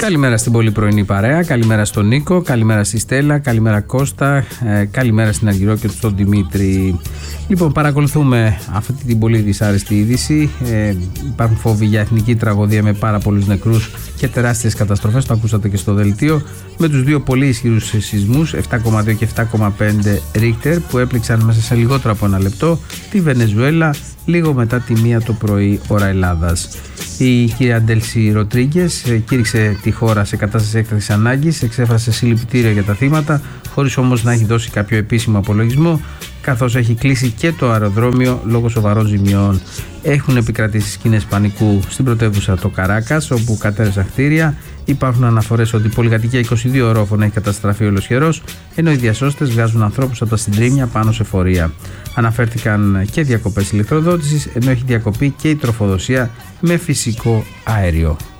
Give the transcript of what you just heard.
Καλημέρα στην πολύ πρωινή παρέα, καλημέρα στον Νίκο, καλημέρα στη Στέλλα, καλημέρα Κώστα, καλημέρα στην Αργυρό και στον Δημήτρη. Λοιπόν, παρακολουθούμε αυτή την πολύ δυσάρεστη είδηση. Υπάρχουν φόβοι για εθνική τραγωδία με πάρα πολλούς νεκρούς και τεράστιες καταστροφές. Το ακούσατε και στο δελτίο. Με τους δύο πολύ ισχυρούς σεισμούς, 7,2 και 7,5 Ρίχτερ, που έπληξαν μέσα σε λιγότερο από ένα λεπτό τη Βενεζουέλα, λίγο μετά τη 1 το πρωί ώρα Ελλάδας. Η κυρία Ντέλση Ροντρίγκες κήρυξε τη χώρα σε κατάσταση έκτακτης ανάγκης, εξέφρασε συλληπιτήρια για τα θύματα, χωρίς όμως να έχει δώσει κάποιο επίσημο απολογισμό, καθώς έχει κλείσει και το αεροδρόμιο λόγω σοβαρών ζημιών. Έχουν επικρατήσει σκηνές πανικού στην πρωτεύουσα το Καράκας, όπου κατέρευσαν κτίρια. Υπάρχουν αναφορές ότι η πολυκατοικία 22 ορόφων έχει καταστραφεί ολοσχερός, ενώ οι διασώστες βγάζουν ανθρώπους από τα συντρίμμια πάνω σε φορεία. Αναφέρθηκαν και διακοπές ηλεκτροδότησης, ενώ έχει διακοπεί και η τροφοδοσία με φυσικό αέριο.